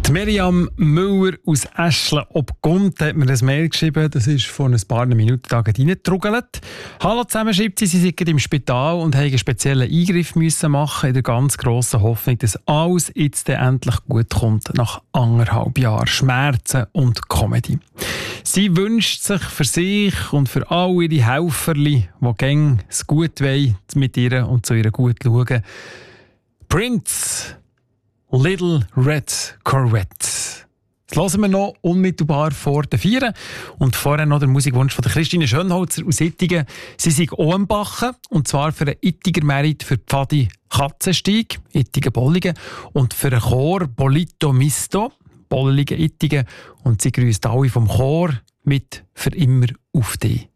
Miriam Müller aus Eschle ob Gund hat mir ein Mail geschrieben, das ist vor ein paar Minuten reingetrugelt. Hallo zusammen, schreibt sie sind im Spital und haben einen speziellen Eingriff müssen machen, in der ganz grossen Hoffnung, dass alles jetzt endlich gut kommt, nach 1,5 Jahren Schmerzen und Comedy. Sie wünscht sich für sich und für all ihre Helferli, die gerne es gut wollen, mit ihr und zu ihr gut schauen. Prince, Little Red Corvette. Das hören wir noch unmittelbar vor den 4. Und vorher noch der Musikwunsch von der Christine Schönholzer aus Ittigen. Sie sind Ohrenbachen, und zwar für einen Ittiger Merit für Pfadi Katzensteig, Ittigen-Bolligen, und für einen Chor Bolito Misto, Bolligen Ittigen. Und sie grüßt alle vom Chor mit «Für immer auf dich».